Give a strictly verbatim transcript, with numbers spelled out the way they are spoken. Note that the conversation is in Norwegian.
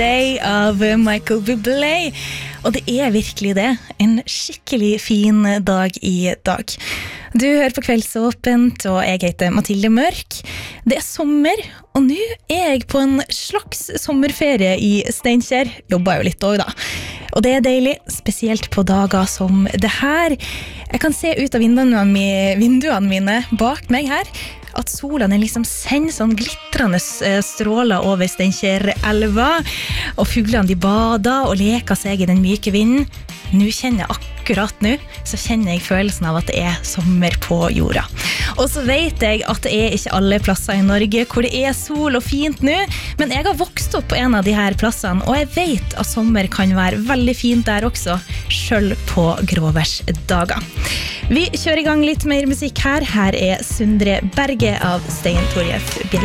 Day av Michael Bublé. Og det er virkelig det. En skikkelig fin dag i dag. Du hører på Kveldsåpent, og jeg heter Mathilde Mørk. Det er sommer, og nå er jeg på en slags sommerferie i Steinkjer. Jobber jo litt også da. Og det er deilig, spesielt på dager som det her. Jeg kan se ut av vinduene mine, vinduene mine bak meg her, at solen er liksom sender sånn glittrende stråler over Steinkjer-elva, og fuglene de bader og leker seg i den myke vinden. Nå kjenner jeg akkurat nå, så kjenner jeg følelsen av at det er sommer på jorda. Og så vet jeg at det er ikke alle plasser i Norge hvor det er sol og fint nå, men jeg har vokst opp på en av de her plassene, og jeg vet at sommer kan være veldig fint der også, selv på gråværsdager. Vi kjører i gang litt mer musikk her. Her er Sundre Berge av Stein Torjef Bjell.